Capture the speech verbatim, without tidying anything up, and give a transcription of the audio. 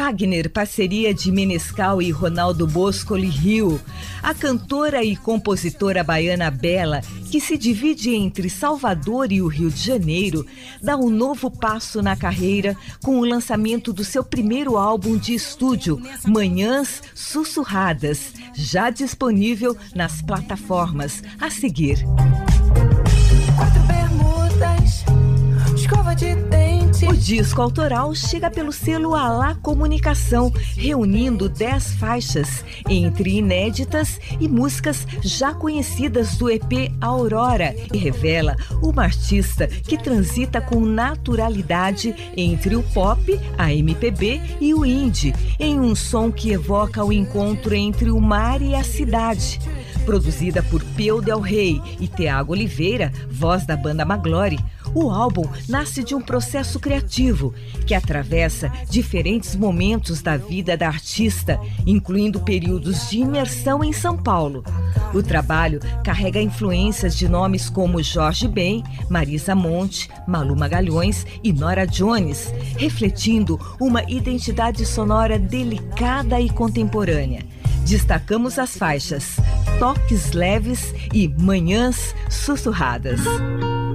Wagner, parceria de Menescal e Ronaldo Boscoli Rio. A cantora e compositora baiana Bela, que se divide entre Salvador e o Rio de Janeiro, dá um novo passo na carreira com o lançamento do seu primeiro álbum de estúdio, Manhãs Sussurradas, já disponível nas plataformas a seguir. Quatro bermudas, escova de dente. O disco autoral chega pelo selo Alá Comunicação, reunindo dez faixas, entre inéditas e músicas já conhecidas do E P Aurora, e revela uma artista que transita com naturalidade entre o pop, a M P B e o indie, em um som que evoca o encontro entre o mar e a cidade. Produzida por Peu Del Rey e Thiago Oliveira, voz da banda Maglore, o álbum nasce de um processo criativo que atravessa diferentes momentos da vida da artista, incluindo períodos de imersão em São Paulo. O trabalho carrega influências de nomes como Jorge Ben, Marisa Monte, Malu Magalhães e Nora Jones, refletindo uma identidade sonora delicada e contemporânea. Destacamos as faixas Toques Leves e Manhãs Sussurradas.